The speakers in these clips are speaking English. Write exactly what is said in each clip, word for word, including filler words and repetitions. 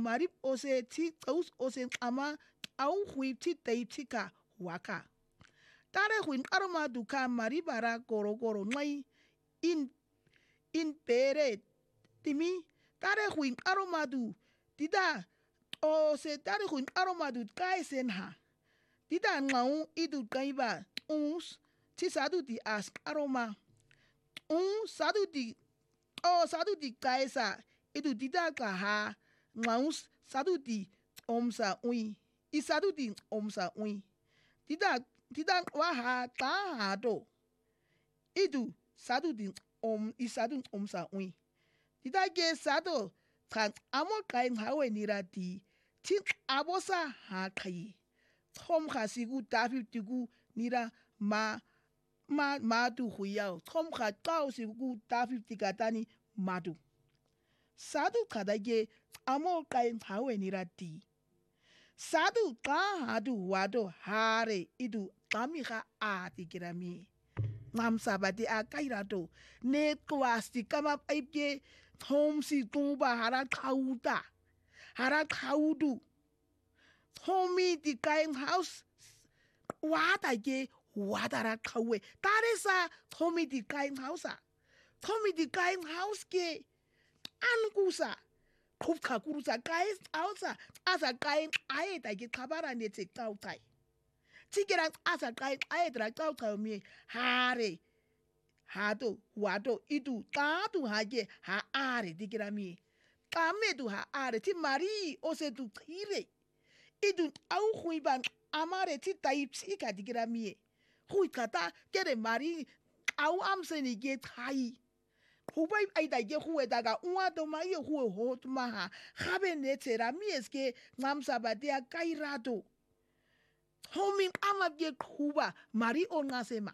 marip ose ti taus ose ama au hui ti teitika waka tare huin aroma duka maribara goro goro ngai in in pere timi tare huin aroma du tida ose tare huin aroma du kai senha tida ngau idu kaiba uns ti sadu di as aroma un sadu di o sadu di kaisa idu tida kaha ngaus sadu di omsa ui isadu di omsa ui tida tida waha ta hado idu sadu di om isadu omsa ui tida ge sadu kan amo kai hawe nirati ti abosa ha kai thom khasigu tafi tigu nira ma ma madu huyao thom kha tao sigu tafi tigatani madu sadu kadage amo kai hawe nirati sadu ka hadu wado hare idu kamiha a tikirami ngam sabati a kairato ne kwasti kama aipye thom si tuba hara khauta hara khaudu thomi di kain house wada ge wadara khawe taresa thomi di kain house thomi di kain house ke angusa khub khakurusa guys ausa asa kain ai da ge khabara ne te kautai tigera asa kain ai da kautai mi hare hado wado idu tadu hage ha are digera mi kamedu ha are ti mari ose du tire idu au huiban amare ti taipsi ka digera mi hui kata kere mari au amseni ge tai hubai ai da ge huwe daga unwa do ma ye huwe hot ma ha habe ne tera mi eske ngamsa badia kairado homin amabge kuba mari on ngasema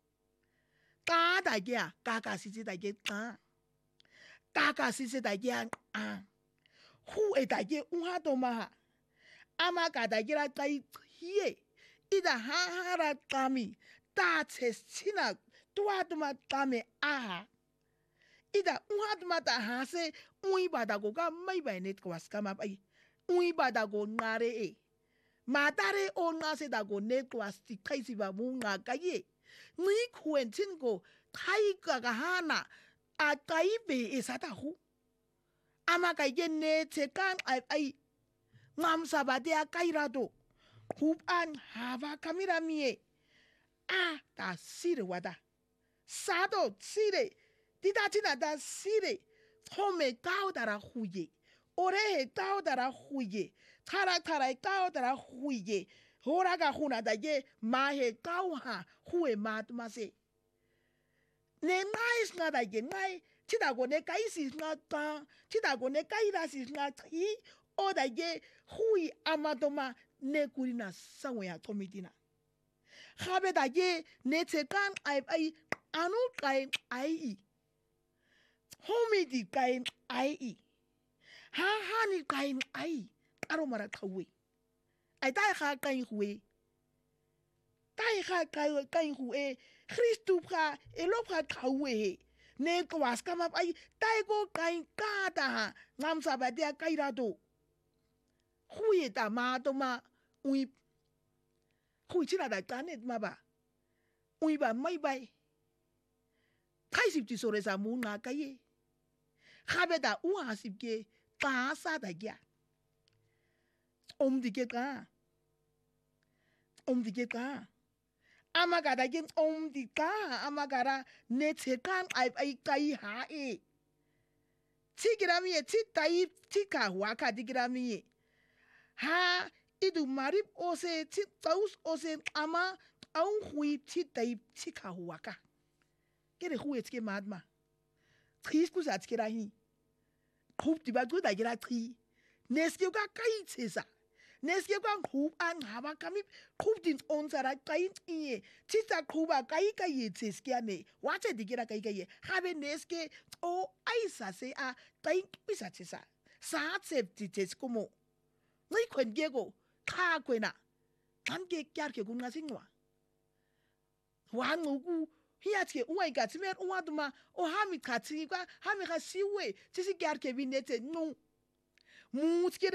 ka da ge ka ka si da ge ka ka ka si da ge a hu e da ge unwa do ma ha ama ka da ge ra kai hie ida ha hara kami ta tsina tua tuma kame aha ida unwa tuma ta ha se ui badago ga mai bai net kwas kama bai ui badago ngare e matare o ngase dago net kwas ti kaisi ba munga kaye ni kwentin go kai ga hana a kai be esata hu ama kai ge ne te kan ai ai ngam sabade a kairado hub an hava kamira mie a ta sire wada sado sire dida tina da sire home gao dara huye ore he gao dara huye tara tara gao dara huye hora ga huna da ye ma he gao ha huwe ma tuma se ne nais na da ye nai tida go ne kai si na ta tida go ne kai ra si na ti o da ye hui amadoma ne kurina sanwe ya tomitina habe da ye ne te kan ai ai anu kai ai homi di kai ai ha ha ni kai ai aro mara kawe ai dai ha kai huwe dai ha kai kai huwe Christu pra elo pra kawe ne kwas kama ai dai go kai kada ngam sabadia kai rado huye da ma do ma ui hui china da kanet ma ba ui ba mai bai kai sip ti sore sa mu nga kai khabe da u ha sip ke ka sa da ya om di ke ka om di ke ka amaga da gen om di ka amagara ne te kan ai ai kai ha e tigrami e ti tai ti ka wa ka digrami ha idu marip ose ti taus ose ama au hui ti tai ti ka waka kere hu etke madma tris ku sa tkira hi khub ti ba ku da gira tri neske ka kai tsesa neske ka khub an haba kami khub din on sara kai ie ti sa khuba kai kai tseske ne wa che digira kai kai habe neske o aisa se a kai bisa tsesa sa tsep ti tsesko mo ngai kwen gego ka kwena kan ge kyar ke gun ngasingwa wa ngugu hiya tke uwa ga timer uwa duma o hami katsi kwa hami ka siwe tisi kyar ke binete no mu tke